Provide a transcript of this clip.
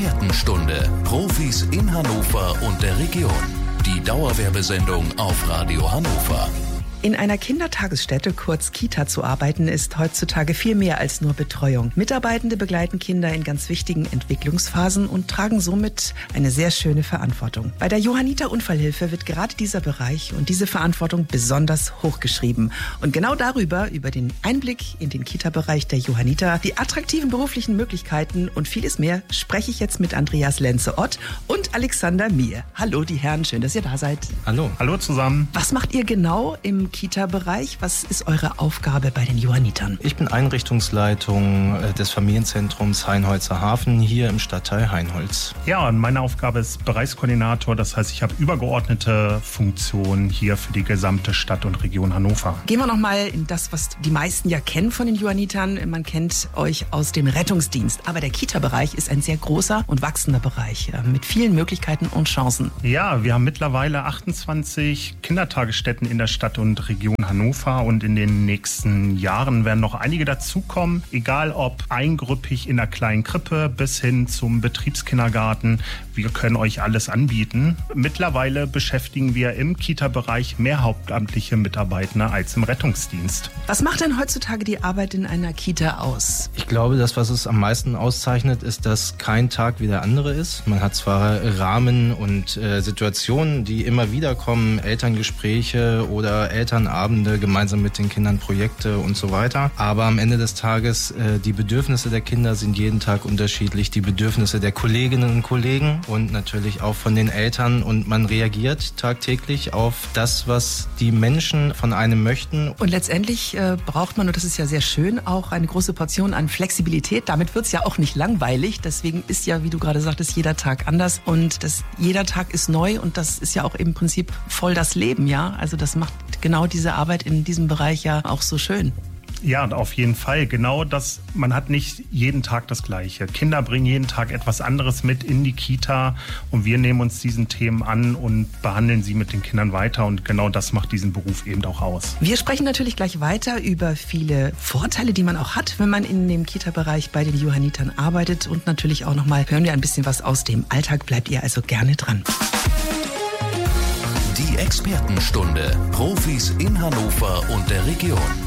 Expertenstunde. Profis in Hannover und der Region. Die Dauerwerbesendung auf Radio Hannover. In einer Kindertagesstätte, kurz Kita, zu arbeiten, ist heutzutage viel mehr als nur Betreuung. Mitarbeitende begleiten Kinder in ganz wichtigen Entwicklungsphasen und tragen somit eine sehr schöne Verantwortung. Bei der Johanniter Unfallhilfe wird gerade dieser Bereich und diese Verantwortung besonders hochgeschrieben. Und genau darüber, über den Einblick in den Kita-Bereich der Johanniter, die attraktiven beruflichen Möglichkeiten und vieles mehr, spreche ich jetzt mit Andreas Lenze-Ott und Alexander Mier. Hallo die Herren, schön, dass ihr da seid. Hallo. Hallo zusammen. Was macht ihr genau im Kita-Bereich? Was ist eure Aufgabe bei den Johannitern? Ich bin Einrichtungsleitung des Familienzentrums Hainholzer Hafen hier im Stadtteil Hainholz. Ja, und meine Aufgabe ist Bereichskoordinator. Das heißt, ich habe übergeordnete Funktionen hier für die gesamte Stadt und Region Hannover. Gehen wir nochmal in das, was die meisten ja kennen von den Johannitern. Man kennt euch aus dem Rettungsdienst. Aber der Kita-Bereich ist ein sehr großer und wachsender Bereich mit vielen Möglichkeiten und Chancen. Ja, wir haben mittlerweile 28 Kindertagesstätten in der Stadt und Region Hannover und in den nächsten Jahren werden noch einige dazukommen, egal ob eingrüppig in einer kleinen Krippe bis hin zum Betriebskindergarten. Wir können euch alles anbieten. Mittlerweile beschäftigen wir im Kita-Bereich mehr hauptamtliche Mitarbeiter als im Rettungsdienst. Was macht denn heutzutage die Arbeit in einer Kita aus? Ich glaube, das, was es am meisten auszeichnet, ist, dass kein Tag wie der andere ist. Man hat zwar Rahmen und Situationen, die immer wieder kommen, Elterngespräche oder Elternabende, gemeinsam mit den Kindern Projekte und so weiter. Aber am Ende des Tages, die Bedürfnisse der Kinder sind jeden Tag unterschiedlich, die Bedürfnisse der Kolleginnen und Kollegen und natürlich auch von den Eltern. Und man reagiert tagtäglich auf das, was die Menschen von einem möchten. Und letztendlich braucht man, und das ist ja sehr schön, auch eine große Portion an Flexibilität. Damit wird es ja auch nicht langweilig. Deswegen ist ja, wie du gerade sagtest, jeder Tag anders. Und jeder Tag ist neu und das ist ja auch im Prinzip voll das Leben, ja. Also das macht genau diese Arbeit in diesem Bereich ja auch so schön. Ja, auf jeden Fall. Genau das, man hat nicht jeden Tag das Gleiche. Kinder bringen jeden Tag etwas anderes mit in die Kita und wir nehmen uns diesen Themen an und behandeln sie mit den Kindern weiter und genau das macht diesen Beruf eben auch aus. Wir sprechen natürlich gleich weiter über viele Vorteile, die man auch hat, wenn man in dem Kita-Bereich bei den Johannitern arbeitet und natürlich auch nochmal hören wir ein bisschen was aus dem Alltag. Bleibt ihr also gerne dran. Die Expertenstunde. Profis in Hannover und der Region.